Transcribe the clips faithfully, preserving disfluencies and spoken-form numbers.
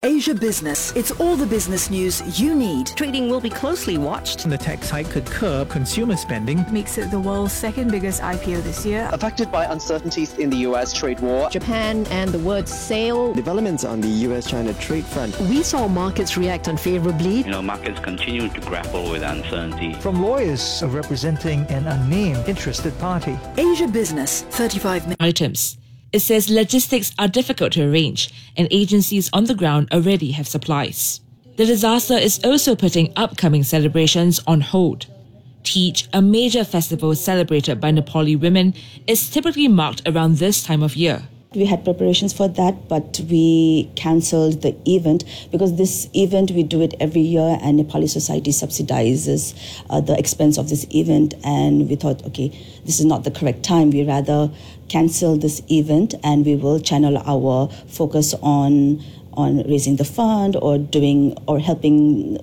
Asia Business. It's all the business news you need. Trading will be closely watched. The tax hike could curb consumer spending. Makes it the world's second biggest I P O this year. Affected by uncertainties in the U S trade war. Japan and the word sale. Developments on the U S China trade front. We saw markets react unfavorably. You know, markets continue to grapple with uncertainty. From lawyers representing an unnamed interested party. Asia Business, thirty-five minutes. Items. It says logistics are difficult to arrange and agencies on the ground already have supplies. The disaster is also putting upcoming celebrations on hold. Teej, a major festival celebrated by Nepali women, is typically marked around this time of year. We had preparations for that, but we cancelled the event because this event, we do it every year and Nepali society subsidizes uh, the expense of this event. And we thought, okay, this is not the correct time. We rather cancel this event and we will channel our focus on on raising the fund or doing or helping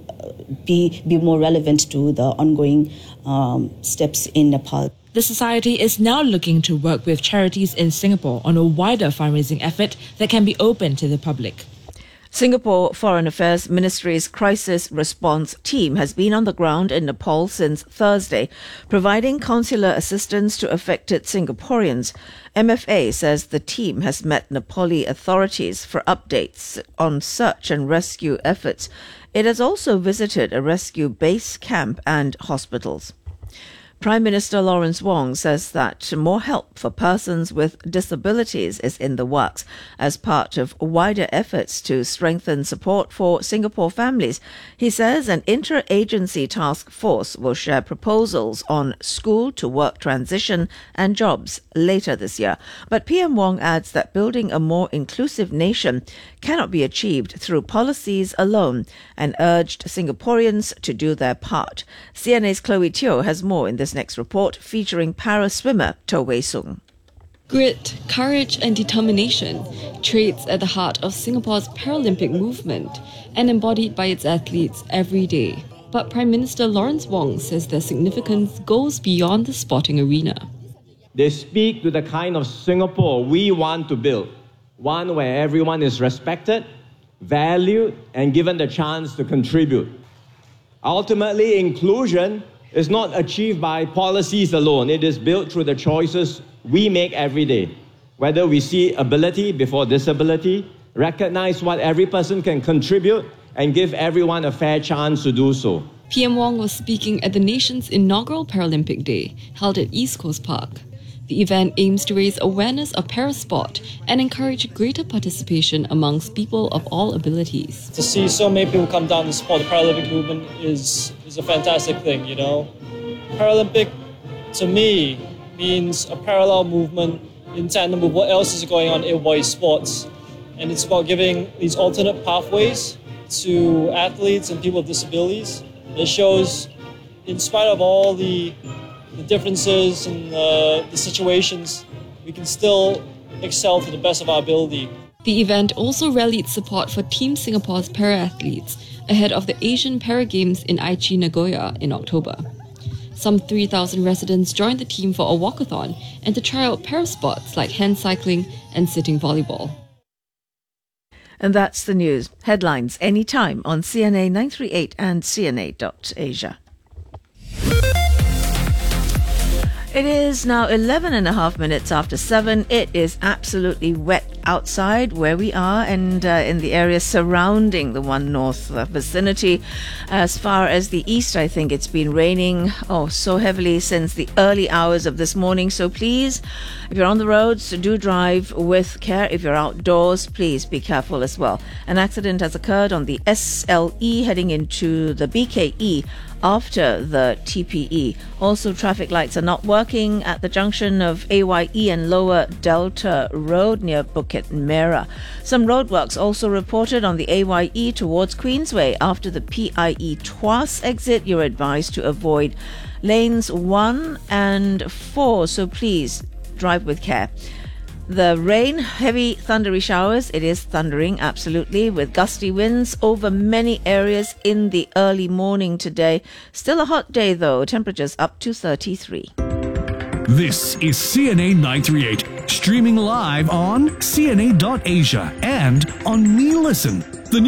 be, be more relevant to the ongoing um, steps in Nepal. The society is now looking to work with charities in Singapore on a wider fundraising effort that can be open to the public. Singapore Foreign Affairs Ministry's crisis response team has been on the ground in Nepal since Thursday, providing consular assistance to affected Singaporeans. M F A says the team has met Nepali authorities for updates on search and rescue efforts. It has also visited a rescue base camp and hospitals. Prime Minister Lawrence Wong says that more help for persons with disabilities is in the works as part of wider efforts to strengthen support for Singapore families. He says an interagency task force will share proposals on school-to-work transition and jobs later this year. But P M Wong adds that building a more inclusive nation cannot be achieved through policies alone and urged Singaporeans to do their part. C N A's Chloe Teo has more in this next report featuring para-swimmer To Wei Sung. Grit, courage and determination, traits at the heart of Singapore's Paralympic movement and embodied by its athletes every day. But Prime Minister Lawrence Wong says their significance goes beyond the sporting arena. They speak to the kind of Singapore we want to build, one where everyone is respected, valued and given the chance to contribute. Ultimately, inclusion is not achieved by policies alone. It is built through the choices we make every day. Whether we see ability before disability, recognize what every person can contribute, and give everyone a fair chance to do so. P M Wong was speaking at the nation's inaugural Paralympic Day, held at East Coast Park. The event aims to raise awareness of parasport and encourage greater participation amongst people of all abilities. To see so many people come down to support the Paralympic movement is, is a fantastic thing, you know. Paralympic, to me, means a parallel movement in tandem with what else is going on in boys sports. And it's about giving these alternate pathways to athletes and people with disabilities. It shows, in spite of all the the differences and uh, the situations, we can still excel to the best of our ability. The event also rallied support for Team Singapore's para-athletes ahead of the Asian Para Games in Aichi, Nagoya in October. Some three thousand residents joined the team for a walkathon and to try out parasports like hand cycling and sitting volleyball. And that's the news. Headlines anytime on C N A nine thirty-eight and C N A dot Asia. It is now eleven and a half minutes after seven. It is absolutely wet outside where we are and uh, in the area surrounding the One North uh, vicinity. As far as the east, I think it's been raining oh so heavily since the early hours of this morning. So please, if you're on the roads, do drive with care. If you're outdoors, please be careful as well. An accident has occurred on the S L E heading into the B K E after the T P E. Also, traffic lights are not working at the junction of A Y E and Lower Delta Road near Bukit Merah. Some roadworks also reported on the A Y E towards Queensway after the P I E Tuas exit. You're advised to avoid lanes one and four, so please drive with care. The rain, heavy thundery showers, it is thundering absolutely with gusty winds over many areas in the early morning today. Still a hot day though, temperatures up to thirty-three. This is C N A nine thirty-eight, streaming live on C N A dot Asia and on Me Listen.